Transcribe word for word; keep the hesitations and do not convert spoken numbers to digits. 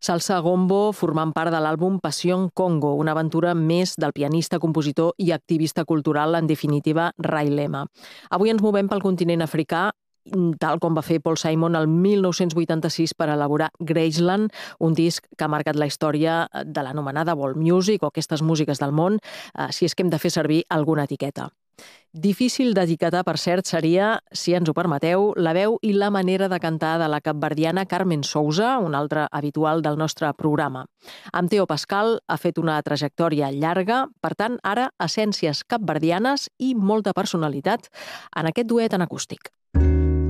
Salsa Gombo formant part de l'àlbum Passion Congo, una aventura més del pianista, compositor i activista cultural, en definitiva, Ray Lema. Avui ens movem pel continent africà, tal com va fer Paul Simon el mil nou-cents vuitanta-sis per elaborar Graceland, un disc que ha marcat la història de l'anomenada world music o aquestes músiques del món, si és que hem de fer servir alguna etiqueta. Difícil d'etiquetar, per cert, seria, si ens ho permeteu, la veu i la manera de cantar de la capverdiana Carmen Sousa, una altra habitual del nostre programa. Amb Teo Pascal ha fet una trajectòria llarga, per tant, ara essències capverdianes i molta personalitat en aquest duet en acústic.